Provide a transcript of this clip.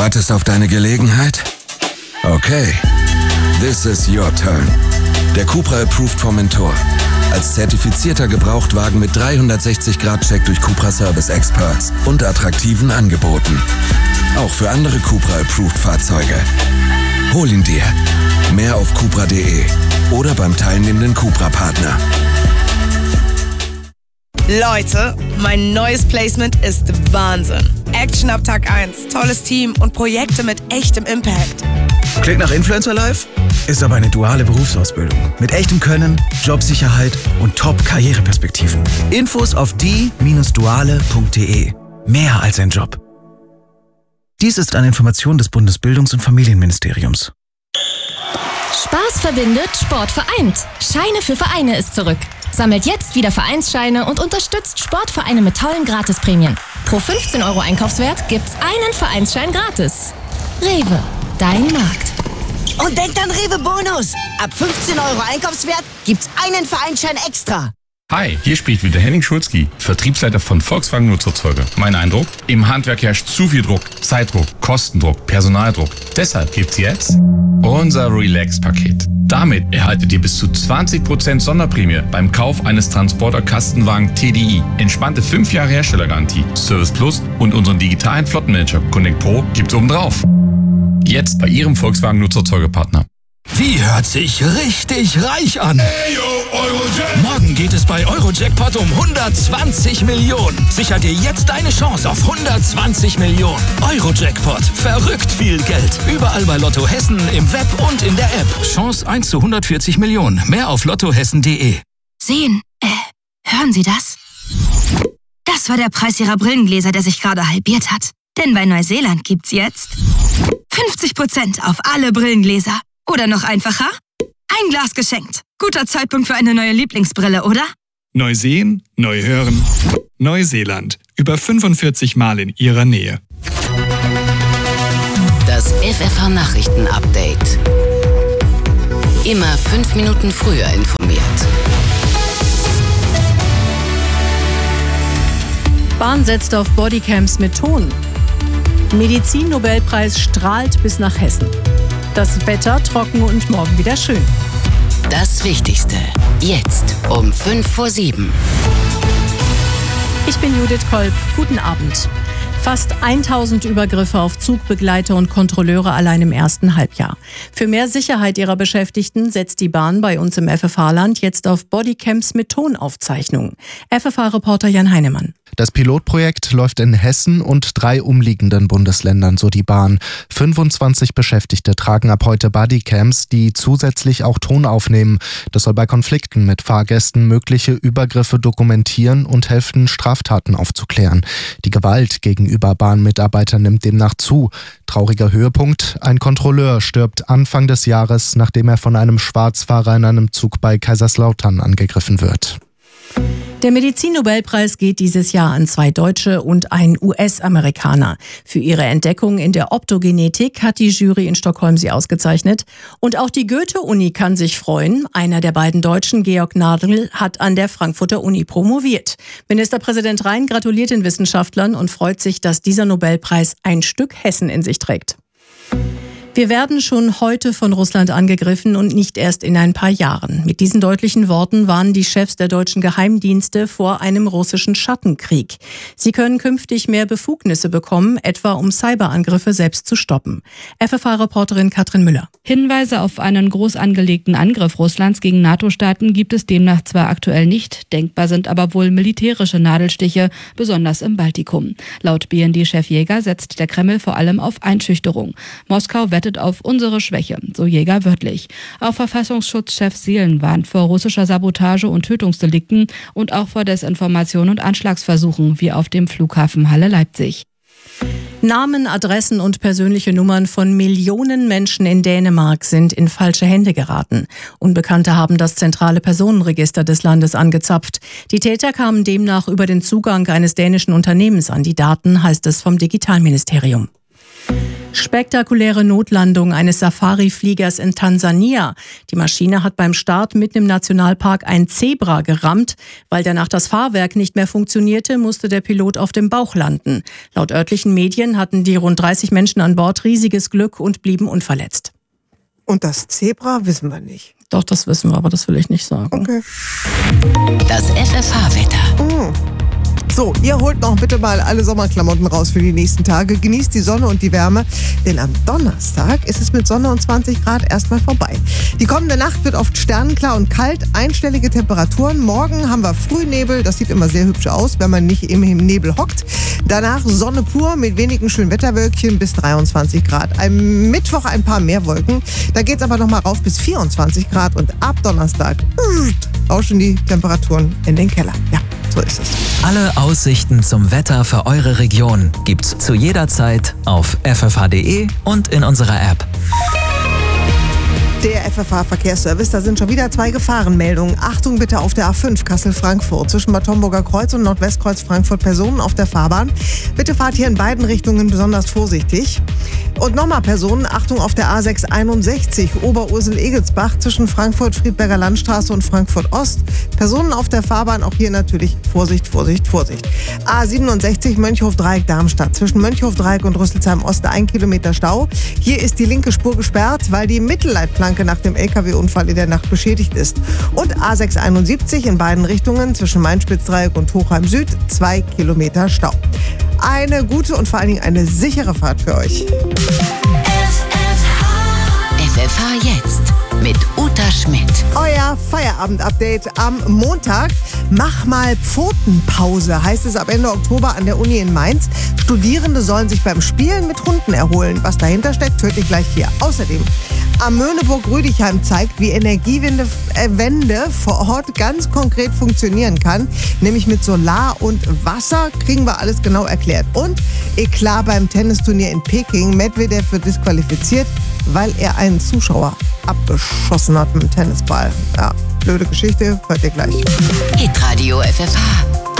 wartest auf deine Gelegenheit? Okay, this is your turn. Der Cupra Approved Formentor. Als zertifizierter Gebrauchtwagen mit 360-Grad-Check durch Cupra Service Experts und attraktiven Angeboten. Auch für andere Cupra Approved Fahrzeuge. Hol ihn dir. Mehr auf cupra.de oder beim teilnehmenden Cupra-Partner. Leute, mein neues Placement ist Wahnsinn. Action ab Tag 1, tolles Team und Projekte mit echtem Impact. Klingt nach Influencer Life? Ist aber eine duale Berufsausbildung. Mit echtem Können, Jobsicherheit und Top-Karriereperspektiven. Infos auf die-duale.de. Mehr als ein Job. Dies ist eine Information des Bundesbildungs- und Familienministeriums. Spaß verbindet, Sport vereint. Scheine für Vereine ist zurück. Sammelt jetzt wieder Vereinsscheine und unterstützt Sportvereine mit tollen Gratisprämien. Pro 15 € Einkaufswert gibt's einen Vereinsschein gratis. Rewe, dein Markt. Und denkt an Rewe Bonus. Ab 15 € Einkaufswert gibt's einen Vereinsschein extra. Hi, hier spricht wieder Henning Schulzki, Vertriebsleiter von Volkswagen Nutzerzeuger. Mein Eindruck? Im Handwerk herrscht zu viel Druck, Zeitdruck, Kostendruck, Personaldruck. Deshalb gibt's jetzt unser Relax-Paket. Damit erhaltet ihr bis zu 20% Sonderprämie beim Kauf eines Transporter-Kastenwagen TDI. Entspannte 5 Jahre Herstellergarantie, Service Plus und unseren digitalen Flottenmanager Connect Pro gibt's obendrauf. Jetzt bei Ihrem Volkswagen Nutzerzeugerpartner. Die hört sich richtig reich an. Hey, yo, Eurojackpot. Morgen geht es bei Eurojackpot um 120 Millionen. Sicher dir jetzt deine Chance auf 120 Millionen. Eurojackpot. Verrückt viel Geld. Überall bei Lotto Hessen, im Web und in der App. Chance 1 zu 140 Millionen. Mehr auf lottohessen.de. Sehen, hören Sie das? Das war der Preis Ihrer Brillengläser, der sich gerade halbiert hat. Denn bei Neuseeland gibt's jetzt 50% auf alle Brillengläser. Oder noch einfacher? Ein Glas geschenkt. Guter Zeitpunkt für eine neue Lieblingsbrille, oder? Neu sehen, neu hören. Neuseeland. Über 45 Mal in Ihrer Nähe. Das FFH-Nachrichten-Update. Immer 5 Minuten früher informiert. Bahn setzt auf Bodycams mit Ton. Medizin-Nobelpreis strahlt bis nach Hessen. Das Wetter trocken und morgen wieder schön. Das Wichtigste. Jetzt um 6:55. Ich bin Judith Kolb. Guten Abend. Fast 1000 Übergriffe auf Zugbegleiter und Kontrolleure allein im ersten Halbjahr. Für mehr Sicherheit ihrer Beschäftigten setzt die Bahn bei uns im FFH-Land jetzt auf Bodycams mit Tonaufzeichnungen. FFH-Reporter Jan Heinemann. Das Pilotprojekt läuft in Hessen und 3 umliegenden Bundesländern, so die Bahn. 25 Beschäftigte tragen ab heute Bodycams, die zusätzlich auch Ton aufnehmen. Das soll bei Konflikten mit Fahrgästen mögliche Übergriffe dokumentieren und helfen, Straftaten aufzuklären. Die Gewalt gegenüber Bahnmitarbeitern nimmt demnach zu. Trauriger Höhepunkt: Ein Kontrolleur stirbt Anfang des Jahres, nachdem er von einem Schwarzfahrer in einem Zug bei Kaiserslautern angegriffen wird. Der Medizin-Nobelpreis geht dieses Jahr an 2 Deutsche und einen US-Amerikaner. Für ihre Entdeckung in der Optogenetik hat die Jury in Stockholm sie ausgezeichnet. Und auch die Goethe-Uni kann sich freuen. Einer der beiden Deutschen, Georg Nadel, hat an der Frankfurter Uni promoviert. Ministerpräsident Rhein gratuliert den Wissenschaftlern und freut sich, dass dieser Nobelpreis ein Stück Hessen in sich trägt. Wir werden schon heute von Russland angegriffen und nicht erst in ein paar Jahren. Mit diesen deutlichen Worten warnen die Chefs der deutschen Geheimdienste vor einem russischen Schattenkrieg. Sie können künftig mehr Befugnisse bekommen, etwa um Cyberangriffe selbst zu stoppen. FFH-Reporterin Katrin Müller. Hinweise auf einen groß angelegten Angriff Russlands gegen NATO-Staaten gibt es demnach zwar aktuell nicht, denkbar sind aber wohl militärische Nadelstiche, besonders im Baltikum. Laut BND-Chef Jäger setzt der Kreml vor allem auf Einschüchterung. Moskau wettet auf unsere Schwäche, so Jäger wörtlich. Auch Verfassungsschutzchef Seelen warnt vor russischer Sabotage und Tötungsdelikten und auch vor Desinformation und Anschlagsversuchen, wie auf dem Flughafen Halle-Leipzig. Namen, Adressen und persönliche Nummern von Millionen Menschen in Dänemark sind in falsche Hände geraten. Unbekannte haben das zentrale Personenregister des Landes angezapft. Die Täter kamen demnach über den Zugang eines dänischen Unternehmens an die Daten, heißt es vom Digitalministerium. Spektakuläre Notlandung eines Safari-Fliegers in Tansania. Die Maschine hat beim Start mitten im Nationalpark ein Zebra gerammt. Weil danach das Fahrwerk nicht mehr funktionierte, musste der Pilot auf dem Bauch landen. Laut örtlichen Medien hatten die rund 30 Menschen an Bord riesiges Glück und blieben unverletzt. Und das Zebra wissen wir nicht. Doch, das wissen wir, aber das will ich nicht sagen. Okay. Das FFH-Wetter. So, ihr holt noch bitte mal alle Sommerklamotten raus für die nächsten Tage. Genießt die Sonne und die Wärme, denn am Donnerstag ist es mit Sonne und 20 Grad erstmal vorbei. Die kommende Nacht wird oft sternenklar und kalt, einstellige Temperaturen. Morgen haben wir Frühnebel, das sieht immer sehr hübsch aus, wenn man nicht im Nebel hockt. Danach Sonne pur mit wenigen schönen Wetterwölkchen bis 23 Grad. Am Mittwoch ein paar mehr Wolken, da geht es aber nochmal rauf bis 24 Grad und ab Donnerstag rauschen die Temperaturen in den Keller. Ja, so ist es. Alle Aussichten zum Wetter für eure Region gibt's zu jeder Zeit auf ffh.de und in unserer App. Der FFH-Verkehrsservice, da sind schon wieder 2 Gefahrenmeldungen. Achtung bitte auf der A5 Kassel-Frankfurt zwischen Bad Homburger Kreuz und Nordwestkreuz Frankfurt Personen auf der Fahrbahn. Bitte fahrt hier in beiden Richtungen besonders vorsichtig. Und nochmal Personen, Achtung auf der A661 Oberursel-Egelsbach zwischen Frankfurt-Friedberger Landstraße und Frankfurt-Ost. Personen auf der Fahrbahn, auch hier natürlich Vorsicht, Vorsicht, Vorsicht. A67 Mönchhof-Dreieck-Darmstadt zwischen Mönchhof-Dreieck und Rüsselsheim-Ost 1 Kilometer Stau. Hier ist die linke Spur gesperrt, weil die Mittelleitplanke nach dem LKW-Unfall in der Nacht beschädigt ist. Und A671 in beiden Richtungen zwischen Main-Spitz-Dreieck und Hochheim Süd 2 Kilometer Stau. Eine gute und vor allen Dingen eine sichere Fahrt für euch. FFH jetzt mit Uta Schmidt. Euer Feierabend-Update am Montag. Mach mal Pfotenpause, heißt es ab Ende Oktober an der Uni in Mainz. Studierende sollen sich beim Spielen mit Hunden erholen. Was dahinter steckt, hört ihr gleich hier. Außerdem, am Möhneburg-Rüdichheim zeigt, wie Energiewende vor Ort ganz konkret funktionieren kann. Nämlich mit Solar und Wasser, kriegen wir alles genau erklärt. Und Eklat beim Tennisturnier in Peking. Medvedev wird disqualifiziert, weil er einen Zuschauer abgeschossen hat mit dem Tennisball. Ja, blöde Geschichte, hört ihr gleich. Hitradio FFH.